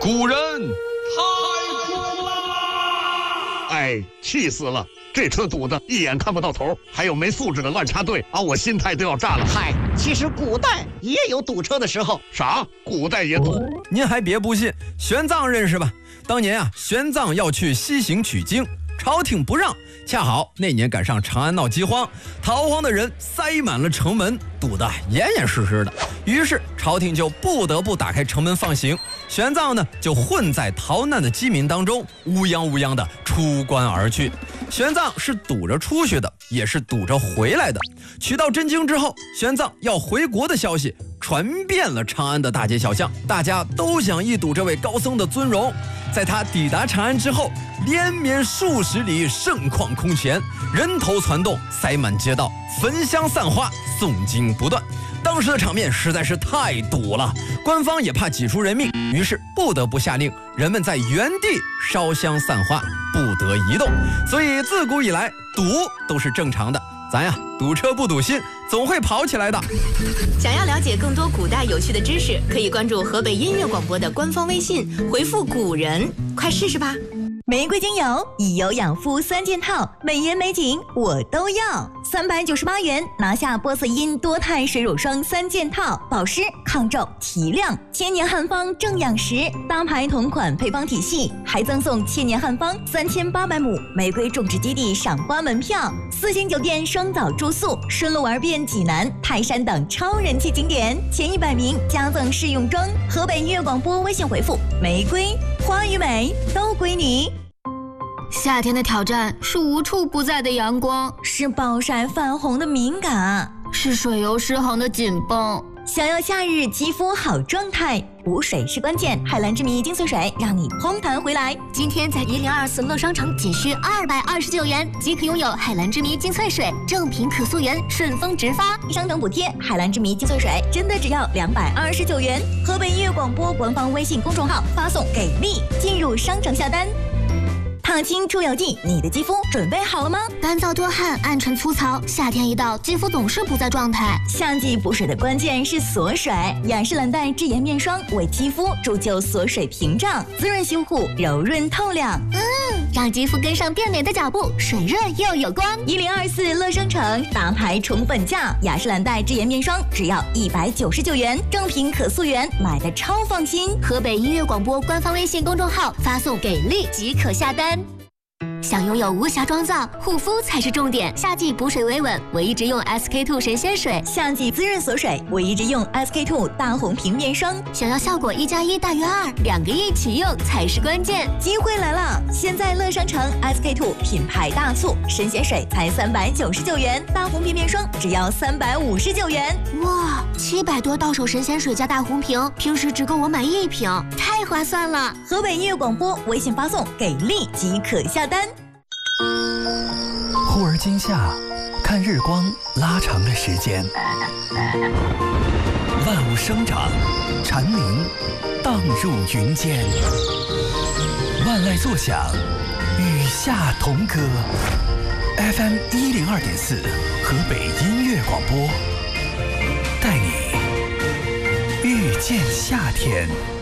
古人太苦了！ 哎，气死了！这车堵的一眼看不到头，还有没素质的乱插队啊！我心态都要炸了。 嗨，其实古代也有堵车的时候。 啥？古代也堵？ 您还别不信，玄奘认识吧？当年啊，玄奘要去西行取经，朝廷不让，恰好那年赶上长安闹饥荒，逃荒的人塞满了城门，堵得严严实实的。于是朝廷就不得不打开城门放行，玄奘呢就混在逃难的饥民当中，乌泱乌泱的出关而去。玄奘是堵着出去的，也是堵着回来的。取到真经之后，玄奘要回国的消息传遍了长安的大街小巷，大家都想一睹这位高僧的尊容。在他抵达长安之后，连绵数十里盛况空前，人头攒动，塞满街道，焚香散花，诵经不断。当时的场面实在是太堵了，官方也怕挤出人命，于是不得不下令人们在原地烧香散花，不得移动。所以自古以来堵都是正常的，咱呀堵车不堵心，总会跑起来的。 想要了解更多古代有趣的知识，可以关注河北音乐广播的官方微信，回复古人，快试试吧。 玫瑰精油以油养肤3件套，美颜美景我都要，398元拿下波色因多肽水乳霜3件套，保湿抗皱提亮，千年汉方正养食，大牌同款配方体系，还赠送千年汉方3800亩玫瑰种植基地赏花门票，4星酒店双早住宿，顺路玩遍济南、泰山等超人气景点，前100名加赠试用装。河北音乐广播微信回复玫瑰，花与美都归你。 夏天的挑战是无处不在的阳光， 是暴晒泛红的敏感， 是水油失衡的紧绷。 想要夏日肌肤好状态，补水是关键。海蓝之谜精粹水让你烘弹回来。 今天在1024乐商城仅需229元即可拥有海蓝之谜精粹水，正品可溯源，顺丰直发， 商城补贴。海蓝之谜精粹水真的只要229元。河北音乐广播官方微信公众号发送给力，进入商城下单。烫青出油剂，你的肌肤准备好了吗？ 干燥多汗，暗沉粗糙，夏天一到，肌肤总是不在状态。 夏季补水的关键是锁水，雅诗兰黛智妍面霜为肌肤铸就锁水屏障，滋润修护，柔润透亮。 让肌肤跟上变美的脚步，水润又有光。 1024乐商城大牌宠粉价，雅诗兰黛智妍面霜只要199元，正品可溯源，买的超放心。 河北音乐广播官方微信公众号发送给力即可下单。想拥有无瑕妆造，护肤才是重点。夏季补水维稳，我一直用 SK2 神仙水； 夏季滋润锁水，我一直用 SK2 大红瓶面霜。 想要效果1+1大于2，2个一起用才是关键。 机会来了！现在乐商城 SK2 品牌大促，神仙水才399元，大红瓶面霜只要359元。 哇，700多到手神仙水加大红瓶，平时只够我买1瓶，太划算了！ 河北音乐广播微信发送给力即可下单。 忽而今夏，看日光拉长了时间，万物生长，蝉鸣荡入云间，万籁作响，与夏同歌。FM 102.4，河北音乐广播，带你遇见夏天。